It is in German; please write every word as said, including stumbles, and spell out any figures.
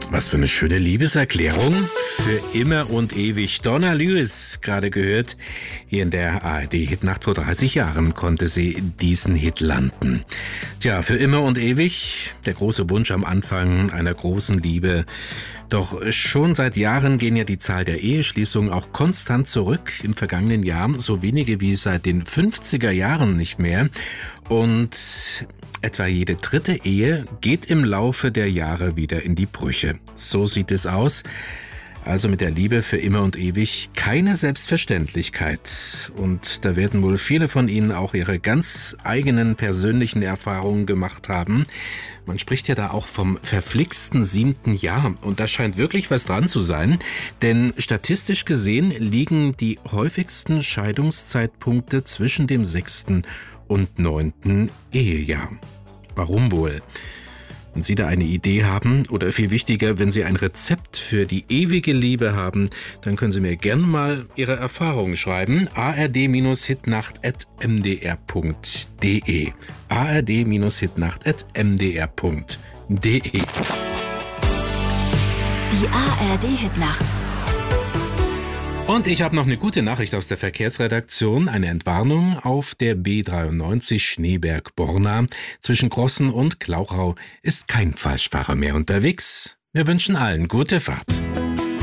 Was für eine schöne Liebeserklärung. Für immer und ewig. Donna Lewis, gerade gehört. Hier in der A R D-Hitnacht vor dreißig Jahren konnte sie diesen Hit landen. Tja, für immer und ewig. Der große Wunsch am Anfang einer großen Liebe. Doch schon seit Jahren gehen ja die Zahl der Eheschließungen auch konstant zurück. Im vergangenen Jahr so wenige wie seit den fünfziger Jahren nicht mehr. Und etwa jede dritte Ehe geht im Laufe der Jahre wieder in die Brüche. So sieht es aus. Also mit der Liebe für immer und ewig keine Selbstverständlichkeit. Und da werden wohl viele von Ihnen auch ihre ganz eigenen persönlichen Erfahrungen gemacht haben. Man spricht ja da auch vom verflixten siebten Jahr. Und da scheint wirklich was dran zu sein. Denn statistisch gesehen liegen die häufigsten Scheidungszeitpunkte zwischen dem sechsten und neunten Ehejahr. Warum wohl? Wenn Sie da eine Idee haben oder viel wichtiger, wenn Sie ein Rezept für die ewige Liebe haben, dann können Sie mir gerne mal Ihre Erfahrungen schreiben. a r d hitnacht at m d r punkt d e a r d hitnacht at m d r punkt d e Die A R D-Hitnacht. Und ich habe noch eine gute Nachricht aus der Verkehrsredaktion. Eine Entwarnung auf der B dreiundneunzig Schneeberg-Borna. Zwischen Grossen und Glauchau ist kein Falschfahrer mehr unterwegs. Wir wünschen allen gute Fahrt.